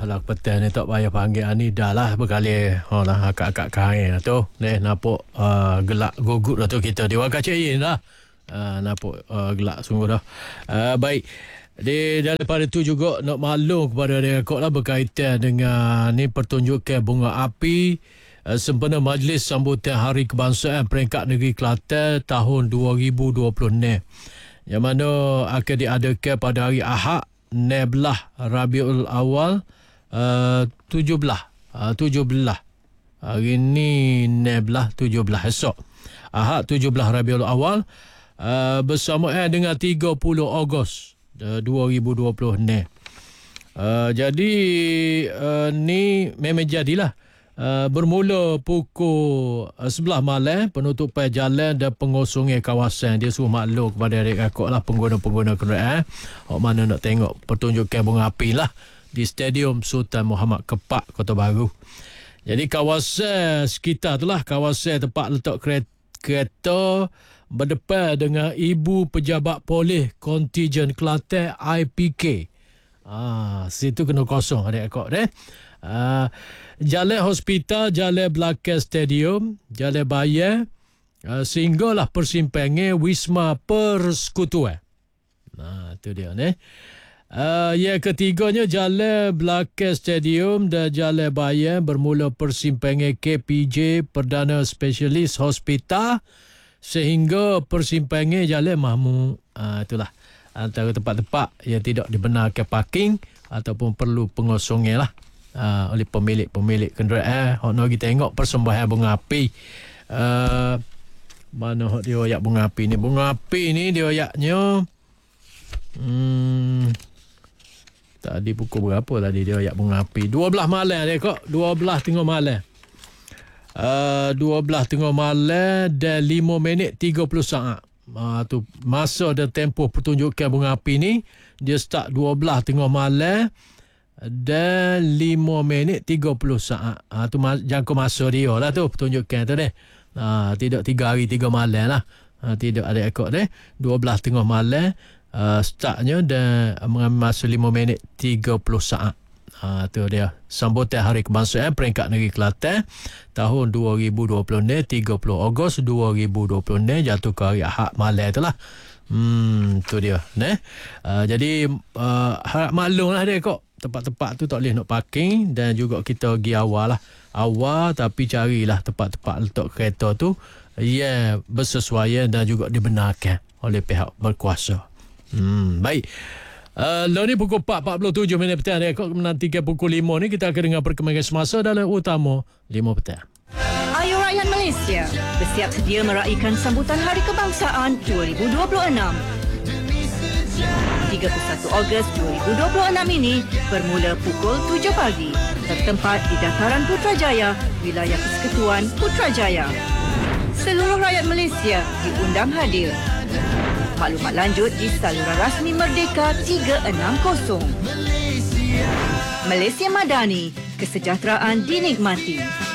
lah petang ni tak payah panggil ni dah lah berkali lah akak-akak kain tu nampak gelak gugut lah tu kita di Wakacai lah nampak gelak sungguh dah. Baik, daripada tu juga nak maklum kepada rekod lah berkaitan dengan ni pertunjukan bunga api sempena Majlis Sambutan Hari Kebangsaan Peringkat Negeri Kelantan tahun 2020 ni, yang mana akan diadakan pada hari Ahad 16 Rabiul Awal 17 hari ni 16 17 esok Ahad 17 Rabiul Awal bersamaan dengan 30 Ogos 2020 ni. Jadi ni memang jadilah bermula pukul 11 malam penutupan jalan dan pengosongan kawasan. Dia suruh maklum kepada adik-akak lah pengguna-pengguna kenderaan mana nak tengok pertunjukan bunga api lah di Stadium Sultan Muhammad Kepak, Kota Baru. Jadi kawasan sekitar tu lah kawasan tempat letak kereta berdepan dengan Ibu Pejabat Polis Kontijen Kelantan IPK. Situ kena kosong adik-akak jalan hospital, jalan belakang stadium, jalan Bayan, sehinggalah persimpangan Wisma Persekutuan. Itu dia ni. Yang ketiganya jalan belakang stadium dan jalan Bayan bermula persimpangan KPJ Perdana Spesialis Hospital sehingga persimpangan jalan Mahmud. Itulah antara tempat-tempat yang tidak dibenarkan parking ataupun perlu pengosongan lah oleh pemilik kenderaan. Nak kita tengok persembahan bunga api. Mana dia ayak bunga api ni? Bunga api ni dia ayaknya tadi pukul berapa tadi dia ayak bunga api? 12 malam dia kok. 12 tengah malam. 12 tengah malam dan 5 minit 30 saat. Tu masa dan tempoh pertunjukan bunga api ni. Dia start 12 tengah malam dan 5 minit 30 saat. Tu jangka masa dia lah tu pertunjukan tu deh. Tidak 3 hari 3 malam lah. Tidak ada ekor deh. 12 tengah malam startnya dan mengambil masa 5 minit 30 saat. Tu dia sambutan Hari Kebangsaan Peringkat Negeri Kelantan tahun 2020 ni 30 Ogos 2020 ni jatuh ke hari Ahad malam tu lah. Tu dia jadi harap maklum lah dia kok. Tempat-tempat tu tak boleh nak parking dan juga kita pergi awal tapi carilah tempat-tempat letak kereta tu yang bersesuaian dan juga dibenarkan oleh pihak berkuasa. Baik. Lalu ni pukul 4.47 minit petang rekod menantikan pukul 5 ni kita akan dengar perkembangan semasa dalam Utama 5 petang. Ayo rakyat Malaysia, bersiap sedia meraihkan sambutan Hari Kebangsaan 2026. 31 Ogos 2026 ini bermula pukul 7 pagi bertempat di Dataran Putrajaya, Wilayah Persekutuan Putrajaya. Seluruh rakyat Malaysia diundang hadir. Maklumat lanjut di saluran rasmi Merdeka 360. Malaysia Madani, kesejahteraan dinikmati.